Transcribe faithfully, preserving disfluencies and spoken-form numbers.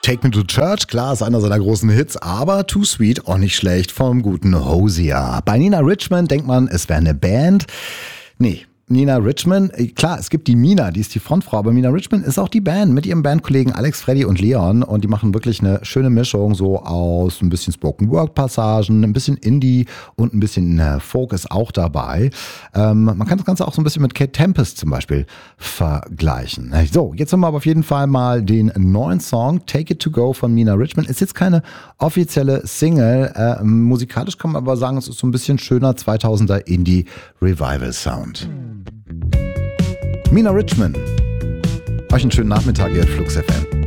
Take Me to Church, klar, ist einer seiner großen Hits, aber Too Sweet, auch nicht schlecht, vom guten Hosier. Bei Nina Richmond denkt man, es wäre eine Band. Nee. Nina Richmond, klar, es gibt die Mina, die ist die Frontfrau, aber Nina Richmond ist auch die Band mit ihrem Bandkollegen Alex, Freddy und Leon und die machen wirklich eine schöne Mischung so aus ein bisschen Spoken-Word-Passagen, ein bisschen Indie und ein bisschen Folk ist auch dabei. Ähm, man kann das Ganze auch so ein bisschen mit Kate Tempest zum Beispiel vergleichen. So, jetzt haben wir aber auf jeden Fall mal den neuen Song Take It To Go von Nina Richmond. Ist jetzt keine offizielle Single, äh, musikalisch kann man aber sagen, es ist so ein bisschen schöner zweitausender Indie-Revival-Sound. Nina Richmond. Euch einen schönen Nachmittag hier at Flux F M.